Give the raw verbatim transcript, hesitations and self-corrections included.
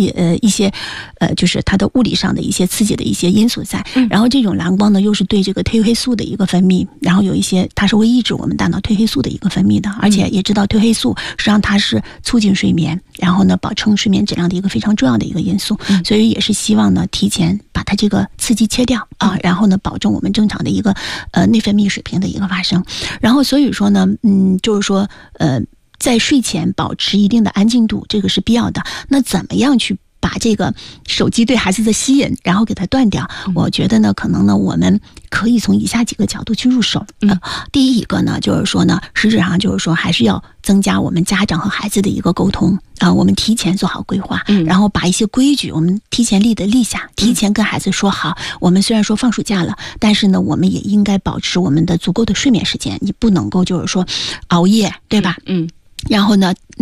一呃一些呃就是它的物理上的一些刺激的一些因素在。然后这种蓝光呢又是对这个褪黑素的一个分泌，然后有一些它是会抑制我们大脑褪黑素的一个分泌的，而且也知道褪黑素实际上它是促进睡眠，然后呢保证睡眠质量的一个非常重要的一个因素，所以也是希望呢提前把它这个刺激切掉啊，然后呢保证我们正常的一个呃内分泌水平的一个发生。然后所以说呢，嗯，就是说呃在睡前保持一定的安静度，这个是必要的。那怎么样去把这个手机对孩子的吸引，然后给它断掉？我觉得呢，可能呢，我们可以从以下几个角度去入手。呃、第一一个呢，就是说呢，实质上就是说，还是要增加我们家长和孩子的一个沟通啊、呃，我们提前做好规划，然后把一些规矩我们提前立的立下，提前跟孩子说好。我们虽然说放暑假了，但是呢，我们也应该保持我们的足够的睡眠时间，你不能够就是说熬夜，对吧？嗯，然后呢。